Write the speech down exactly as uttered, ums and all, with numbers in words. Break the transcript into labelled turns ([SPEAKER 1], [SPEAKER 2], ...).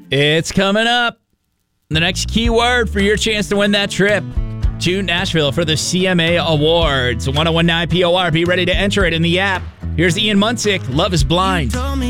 [SPEAKER 1] It's coming up. The next keyword for your chance to win that trip to Nashville for the C M A Awards. one oh one point nine P O R. Be ready to enter it in the app. Here's Ian Munsick. Love is Blind.